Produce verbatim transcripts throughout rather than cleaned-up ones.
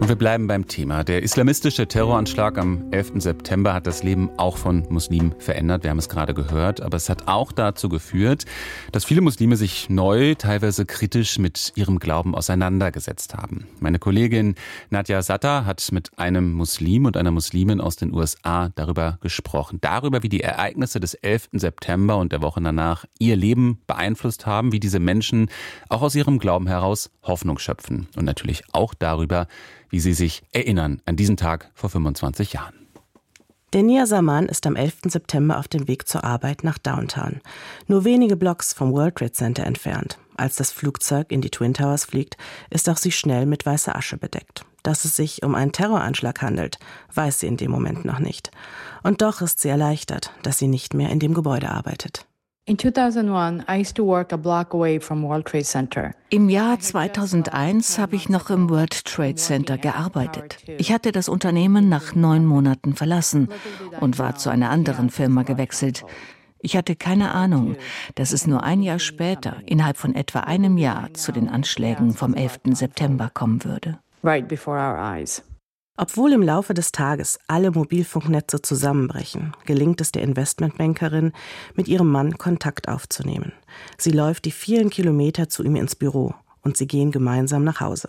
Wir bleiben beim Thema. Der islamistische Terroranschlag am elften September hat das Leben auch von Muslimen verändert. Wir haben es gerade gehört. Aber es hat auch dazu geführt, dass viele Muslime sich neu, teilweise kritisch mit ihrem Glauben auseinandergesetzt haben. Meine Kollegin Nadja Satter hat mit einem Muslim und einer Muslimin aus den U S A darüber gesprochen. Darüber, wie die Ereignisse des elften September und der Woche danach ihr Leben beeinflusst haben, wie diese Menschen auch aus ihrem Glauben heraus Hoffnung schöpfen. Und natürlich auch darüber, wie sie sich erinnern an diesen Tag vor fünfundzwanzig Jahren. Denia Saman ist am elften September auf dem Weg zur Arbeit nach Downtown. Nur wenige Blocks vom World Trade Center entfernt. Als das Flugzeug in die Twin Towers fliegt, ist auch sie schnell mit weißer Asche bedeckt. Dass es sich um einen Terroranschlag handelt, weiß sie in dem Moment noch nicht. Und doch ist sie erleichtert, dass sie nicht mehr in dem Gebäude arbeitet. In two thousand one, I used to work a block away from World Trade Center. Im Jahr zweitausendeins habe ich noch im World Trade Center gearbeitet. Ich hatte das Unternehmen nach neun Monaten verlassen und war zu einer anderen Firma gewechselt. Ich hatte keine Ahnung, dass es nur ein Jahr später, innerhalb von etwa einem Jahr, zu den Anschlägen vom elften September kommen würde. Right before our eyes. Obwohl im Laufe des Tages alle Mobilfunknetze zusammenbrechen, gelingt es der Investmentbankerin, mit ihrem Mann Kontakt aufzunehmen. Sie läuft die vielen Kilometer zu ihm ins Büro und sie gehen gemeinsam nach Hause.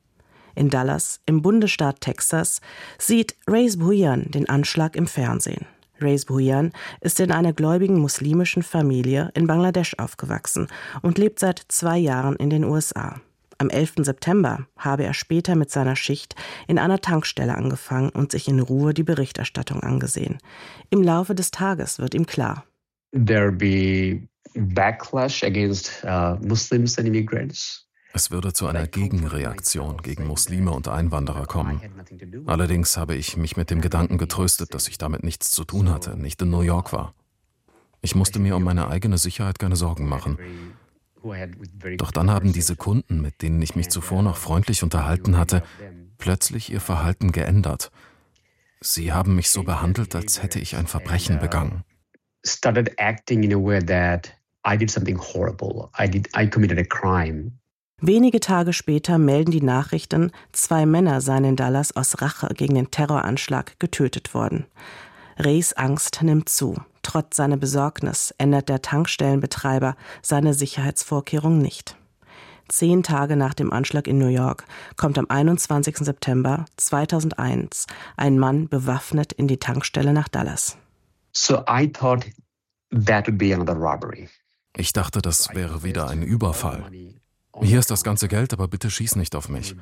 In Dallas, im Bundesstaat Texas, sieht Reis Bhuiyan den Anschlag im Fernsehen. Reis Bhuiyan ist in einer gläubigen muslimischen Familie in Bangladesch aufgewachsen und lebt seit zwei Jahren in den U S A. Am elften September habe er später mit seiner Schicht in einer Tankstelle angefangen und sich in Ruhe die Berichterstattung angesehen. Im Laufe des Tages wird ihm klar: There be backlash against uh, Muslims and immigrants. Es würde zu einer Gegenreaktion gegen Muslime und Einwanderer kommen. Allerdings habe ich mich mit dem Gedanken getröstet, dass ich damit nichts zu tun hatte, nicht in New York war. Ich musste mir um meine eigene Sicherheit keine Sorgen machen. Doch dann haben diese Kunden, mit denen ich mich zuvor noch freundlich unterhalten hatte, plötzlich ihr Verhalten geändert. Sie haben mich so behandelt, als hätte ich ein Verbrechen begangen. Started acting in a way that I did something horrible. I did I committed a crime. Wenige Tage später melden die Nachrichten, zwei Männer seien in Dallas aus Rache gegen den Terroranschlag getötet worden. Reis Angst nimmt zu. Trotz seiner Besorgnis ändert der Tankstellenbetreiber seine Sicherheitsvorkehrungen nicht. Zehn Tage nach dem Anschlag in New York kommt am einundzwanzigsten September zweitausendeins ein Mann bewaffnet in die Tankstelle nach Dallas. So I thought that would be another robbery. Ich dachte, das wäre wieder ein Überfall. Hier ist das ganze Geld, aber bitte schieß nicht auf mich.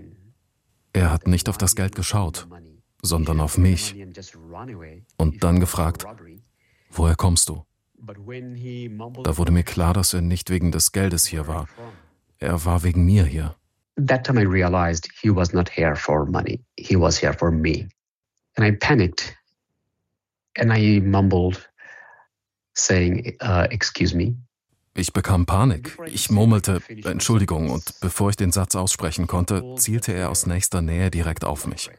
Er hat nicht auf das Geld geschaut, sondern auf mich. Und dann gefragt: Woher kommst du? Da wurde mir klar, dass er nicht wegen des Geldes hier war. Er war wegen mir hier. That time I realized he was not here for money. He was here for me. And I panicked. And I mumbled, saying, uh, excuse me. Ich bekam Panik. Ich murmelte, Entschuldigung, und bevor ich den Satz aussprechen konnte, zielte er aus nächster Nähe direkt auf mich.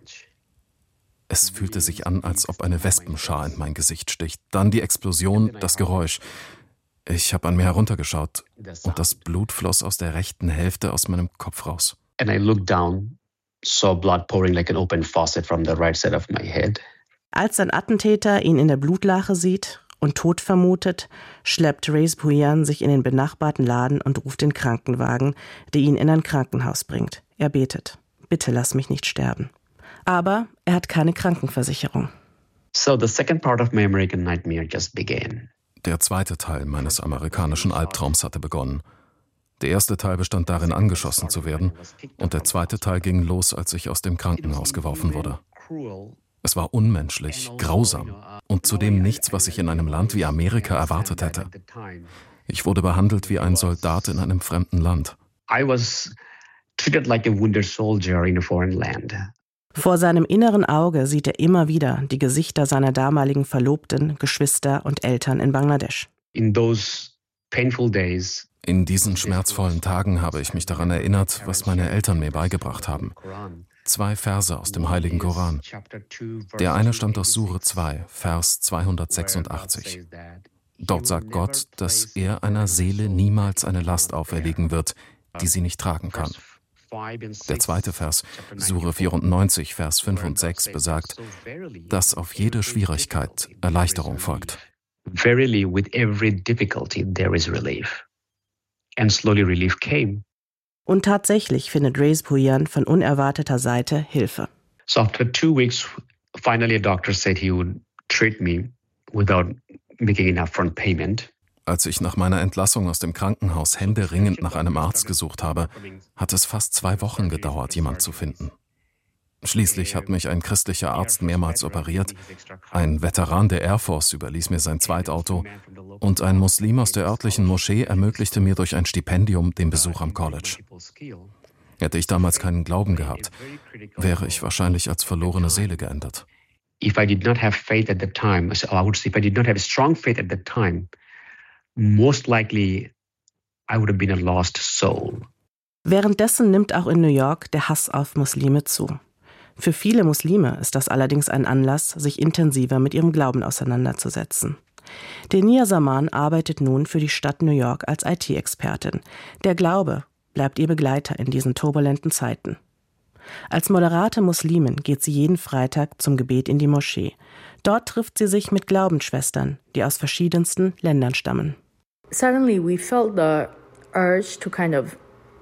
Es fühlte sich an, als ob eine Wespenschar in mein Gesicht sticht. Dann die Explosion, das Geräusch. Ich habe an mir heruntergeschaut und das Blut floss aus der rechten Hälfte aus meinem Kopf raus. And I looked down, saw blood pouring like an open faucet from the right side of my head. Als ein Attentäter ihn in der Blutlache sieht und tot vermutet, schleppt Reis Bhuiyan sich in den benachbarten Laden und ruft den Krankenwagen, der ihn in ein Krankenhaus bringt. Er betet: Bitte lass mich nicht sterben. Aber er hat keine Krankenversicherung. So the second part of my American nightmare just began. Der zweite Teil meines amerikanischen Albtraums hatte begonnen. Der erste Teil bestand darin, angeschossen zu werden, und der zweite Teil ging los, als ich aus dem Krankenhaus geworfen wurde. Es war unmenschlich, grausam und zudem nichts, was ich in einem Land wie Amerika erwartet hätte. Ich wurde behandelt wie ein Soldat in einem fremden Land. I was treated like a wounded soldier in a foreign land. Vor seinem inneren Auge sieht er immer wieder die Gesichter seiner damaligen Verlobten, Geschwister und Eltern in Bangladesch. In those painful days, in diesen schmerzvollen Tagen habe ich mich daran erinnert, was meine Eltern mir beigebracht haben. Zwei Verse aus dem Heiligen Koran. Der eine stammt aus Sure zwei, Vers zweihundertsechsundachtzig. Dort sagt Gott, dass er einer Seele niemals eine Last auferlegen wird, die sie nicht tragen kann. Der zweite Vers, Sure vierundneunzig, Vers fünf und sechs, besagt, dass auf jede Schwierigkeit Erleichterung folgt. Verily, with every difficulty there is relief. And slowly relief came. Und tatsächlich findet Reyes Pooyan von unerwarteter Seite Hilfe. So after two weeks, finally a doctor said he would treat me without making an upfront payment. Als ich nach meiner Entlassung aus dem Krankenhaus händeringend nach einem Arzt gesucht habe, hat es fast zwei Wochen gedauert, jemand zu finden. Schließlich hat mich ein christlicher Arzt mehrmals operiert, ein Veteran der Air Force überließ mir sein Zweitauto und ein Muslim aus der örtlichen Moschee ermöglichte mir durch ein Stipendium den Besuch am College. Hätte ich damals keinen Glauben gehabt, wäre ich wahrscheinlich als verlorene Seele geendet. If I did not have faith at the time, so I would say if I did not have strong faith at the time, most likely I would have been a lost soul. Währenddessen nimmt auch in New York der Hass auf Muslime zu. Für viele Muslime ist das allerdings ein Anlass, sich intensiver mit ihrem Glauben auseinanderzusetzen. Denia Zaman arbeitet nun für die Stadt New York als I T-Expertin. Der Glaube bleibt ihr Begleiter in diesen turbulenten Zeiten. Als moderate Muslimin geht sie jeden Freitag zum Gebet in die Moschee. Dort trifft sie sich mit Glaubensschwestern, die aus verschiedensten Ländern stammen. Suddenly we felt the urge to kind of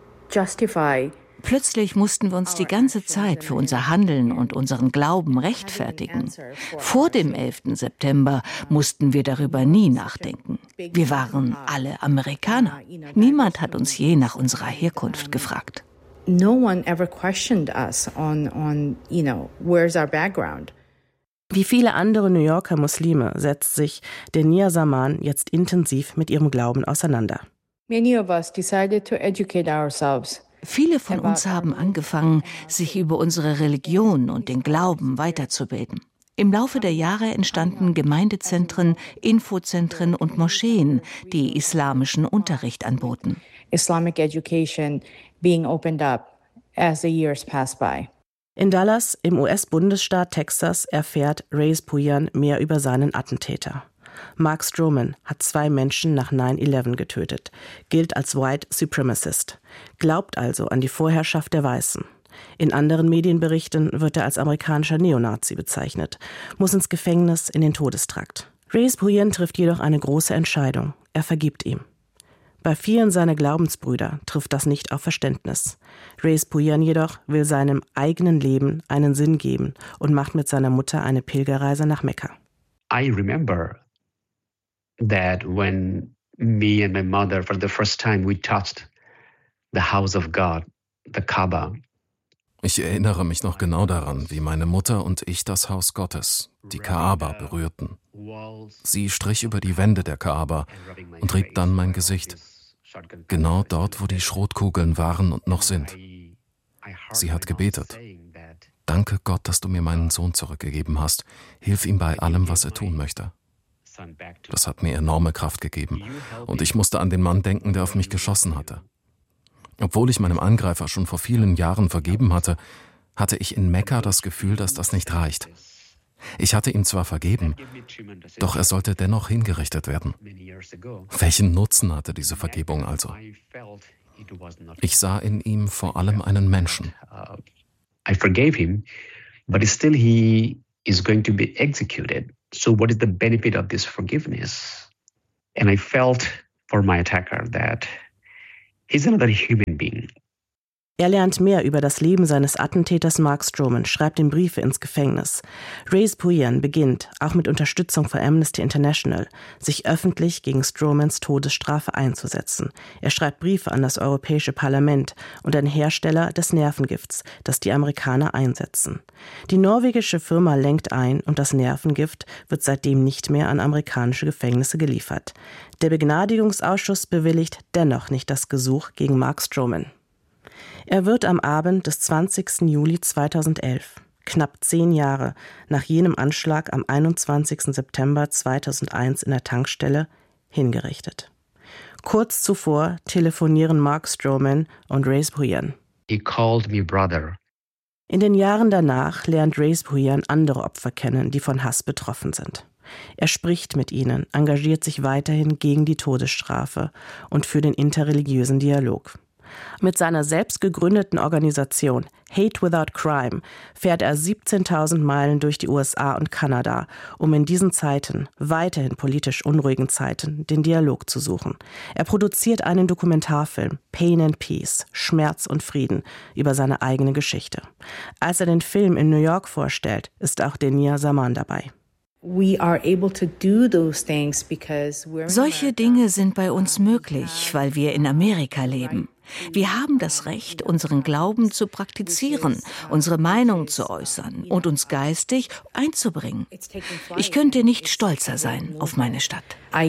justify. Plötzlich mussten wir uns die ganze Zeit für unser Handeln und unseren Glauben rechtfertigen. Vor dem elften September mussten wir darüber nie nachdenken. Wir waren alle Amerikaner. Niemand hat uns je nach unserer Herkunft gefragt. No one ever questioned us on, on, you know, where's our background. Wie viele andere New Yorker Muslime setzt sich Denia Zaman jetzt intensiv mit ihrem Glauben auseinander. Many of us decided to educate ourselves. Viele von uns haben angefangen, sich über unsere Religion und den Glauben weiterzubilden. Im Laufe der Jahre entstanden Gemeindezentren, Infozentren und Moscheen, die islamischen Unterricht anboten. Islamic education being opened up as the years passed by. In Dallas, im U S-Bundesstaat Texas, erfährt Reyes Pooyan mehr über seinen Attentäter. Mark Stroman hat zwei Menschen nach nine eleven getötet, gilt als White Supremacist, glaubt also an die Vorherrschaft der Weißen. In anderen Medienberichten wird er als amerikanischer Neonazi bezeichnet, muss ins Gefängnis in den Todestrakt. Reyes Pooyan trifft jedoch eine große Entscheidung. Er vergibt ihm. Bei vielen seiner Glaubensbrüder trifft das nicht auf Verständnis. Reyes Pooyan jedoch will seinem eigenen Leben einen Sinn geben und macht mit seiner Mutter eine Pilgerreise nach Mekka. I remember that when me and my mother for the first time we touched the house of God, the Kaaba. Ich erinnere mich noch genau daran, wie meine Mutter und ich das Haus Gottes, die Kaaba, berührten. Sie strich über die Wände der Kaaba und rieb dann mein Gesicht. Genau dort, wo die Schrotkugeln waren und noch sind. Sie hat gebetet. Danke Gott, dass du mir meinen Sohn zurückgegeben hast. Hilf ihm bei allem, was er tun möchte. Das hat mir enorme Kraft gegeben. Und ich musste an den Mann denken, der auf mich geschossen hatte. Obwohl ich meinem Angreifer schon vor vielen Jahren vergeben hatte, hatte ich in Mekka das Gefühl, dass das nicht reicht. Ich hatte ihm zwar vergeben, doch er sollte dennoch hingerichtet werden. Welchen Nutzen hatte diese Vergebung also? Ich sah in ihm vor allem einen Menschen. I forgave him, but still he is going to be executed. So what is the benefit of this forgiveness? And I felt for my attacker that he's another human being. Er lernt mehr über das Leben seines Attentäters Mark Stroman, schreibt ihm Briefe ins Gefängnis. Reyes Pooyan beginnt, auch mit Unterstützung von Amnesty International, sich öffentlich gegen Stromans Todesstrafe einzusetzen. Er schreibt Briefe an das Europäische Parlament und an Hersteller des Nervengifts, das die Amerikaner einsetzen. Die norwegische Firma lenkt ein und das Nervengift wird seitdem nicht mehr an amerikanische Gefängnisse geliefert. Der Begnadigungsausschuss bewilligt dennoch nicht das Gesuch gegen Mark Stroman. Er wird am Abend des zwanzigsten Juli zweitausendelf, knapp zehn Jahre nach jenem Anschlag am einundzwanzigsten September zweitausendeins in der Tankstelle, hingerichtet. Kurz zuvor telefonieren Mark Stroman und Reyes Pooyan. He called me brother. In den Jahren danach lernt Reyes Pooyan andere Opfer kennen, die von Hass betroffen sind. Er spricht mit ihnen, engagiert sich weiterhin gegen die Todesstrafe und für den interreligiösen Dialog. Mit seiner selbst gegründeten Organisation Hate Without Crime fährt er siebzehntausend Meilen durch die U S A und Kanada, um in diesen Zeiten, weiterhin politisch unruhigen Zeiten, den Dialog zu suchen. Er produziert einen Dokumentarfilm, Pain and Peace, Schmerz und Frieden, über seine eigene Geschichte. Als er den Film in New York vorstellt, ist auch Denia Zaman dabei. Solche Dinge sind bei uns möglich, weil wir in Amerika leben. Wir haben das Recht, unseren Glauben zu praktizieren, unsere Meinung zu äußern und uns geistig einzubringen. Ich könnte nicht stolzer sein auf meine Stadt.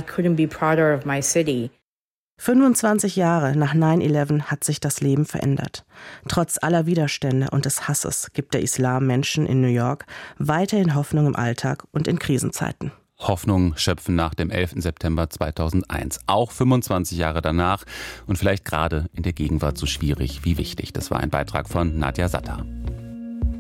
fünfundzwanzig Jahre nach neun elf hat sich das Leben verändert. Trotz aller Widerstände und des Hasses gibt der Islam Menschen in New York weiterhin Hoffnung im Alltag und in Krisenzeiten. Hoffnung schöpfen nach dem elften September zweitausendeins. Auch fünfundzwanzig Jahre danach und vielleicht gerade in der Gegenwart so schwierig wie wichtig. Das war ein Beitrag von Nadja Satter.